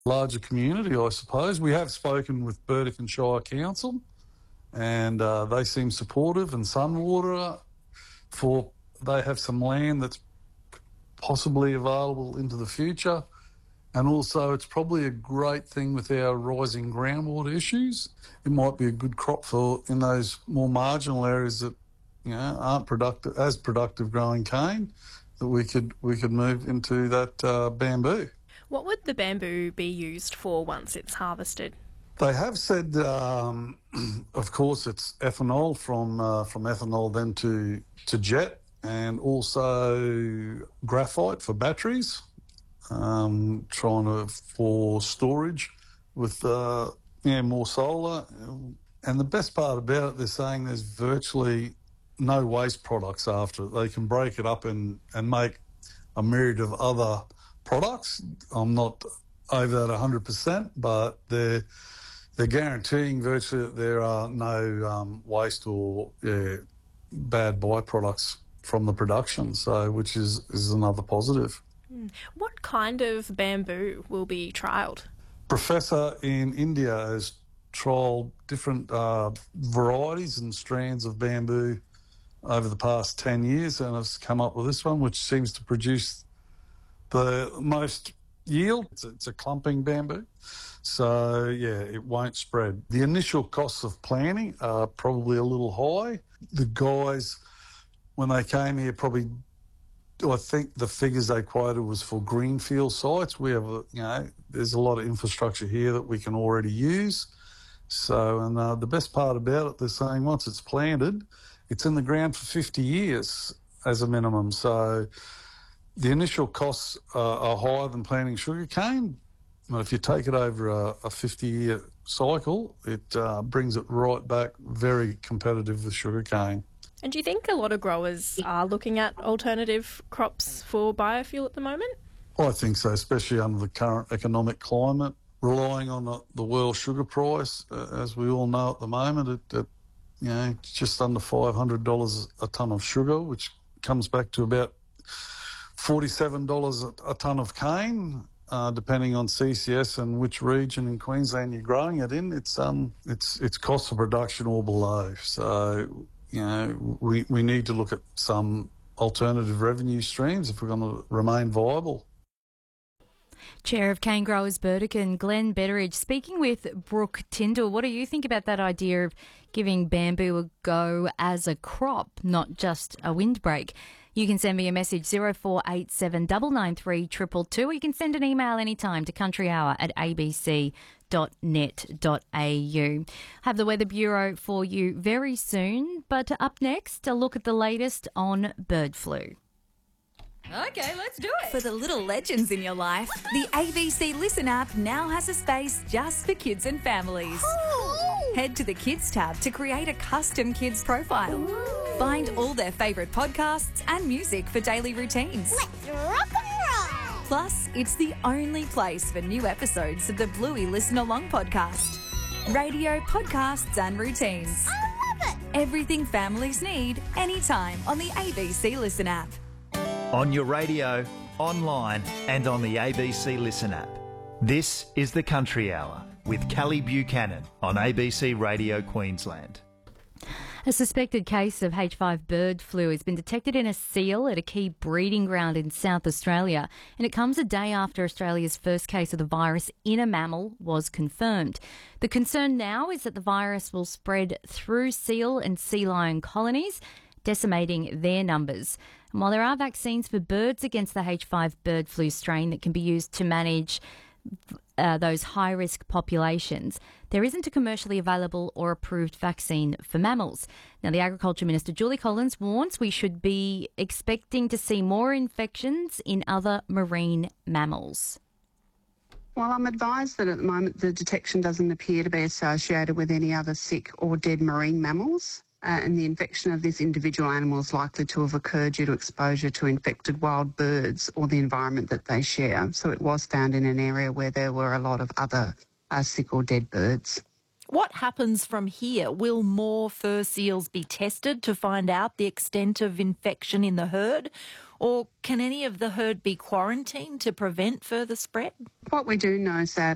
larger community, I suppose. We have spoken with Burdekin Shire Council, and they seem supportive, and Sunwater, they have some land that's possibly available into the future. And also it's probably a great thing with our rising groundwater issues. It might be a good crop in those more marginal areas that aren't productive growing cane, that we could move into that bamboo. What would the bamboo be used for once it's harvested? They have said, of course, it's ethanol, from ethanol then to jet, and also graphite for batteries, for storage with more solar. And the best part about it, they're saying there's virtually no waste products after it. They can break it up and make a myriad of other products. I'm not over that 100%, but they're guaranteeing virtually that there are no waste or bad byproducts from the production, so which is another positive. What kind of bamboo will be trialled? Professor in India has trialled different varieties and strands of bamboo over the past 10 years and has come up with this one, which seems to produce the most yield. It's a clumping bamboo, so it won't spread. The initial costs of planting are probably a little high. The guys, when they came here, I think the figures they quoted was for greenfield sites. We have, there's a lot of infrastructure here that we can already use. So, and the best part about it, they're saying once it's planted, it's in the ground for 50 years as a minimum. So the initial costs are higher than planting sugarcane. But if you take it over a 50-year cycle, it brings it right back, very competitive with sugarcane. And do you think a lot of growers are looking at alternative crops for biofuel at the moment? I think so, especially under the current economic climate. Relying on the world sugar price, as we all know at the moment, it's just under $500 a tonne of sugar, which comes back to about $47 a tonne of cane, depending on CCS and which region in Queensland you're growing it in. It's cost of production or below. So, we need to look at some alternative revenue streams if we're going to remain viable. Chair of Cane Growers Burdekin, Glenn Betteridge, speaking with Brooke Tyndall. What do you think about that idea of giving bamboo a go as a crop, not just a windbreak? You can send me a message 0487 993 222, or you can send an email anytime to countryhour@abc.net.au. Have the Weather Bureau for you very soon, but up next, a look at the latest on bird flu. Okay, let's do it. For the little legends in your life, the ABC Listen app now has a space just for kids and families. Ooh. Head to the Kids tab to create a custom kids profile. Ooh. Find all their favourite podcasts and music for daily routines. Let's rock and roll. Plus, it's the only place for new episodes of the Bluey Listen Along podcast. Radio, podcasts and routines. I love it. Everything families need, anytime on the ABC Listen app. On your radio, online and on the ABC Listen app. This is the Country Hour with Kelly Buchanan on ABC Radio Queensland. A suspected case of H5 bird flu has been detected in a seal at a key breeding ground in South Australia, and it comes a day after Australia's first case of the virus in a mammal was confirmed. The concern now is that the virus will spread through seal and sea lion colonies, decimating their numbers. And while there are vaccines for birds against the H5 bird flu strain that can be used to manage those high-risk populations, there isn't a commercially available or approved vaccine for mammals. Now, the Agriculture Minister, Julie Collins, warns we should be expecting to see more infections in other marine mammals. Well, I'm advised that at the moment the detection doesn't appear to be associated with any other sick or dead marine mammals. And the infection of this individual animal is likely to have occurred due to exposure to infected wild birds or the environment that they share. So it was found in an area where there were a lot of other sick or dead birds. What happens from here? Will more fur seals be tested to find out the extent of infection in the herd? Or can any of the herd be quarantined to prevent further spread? What we do know is that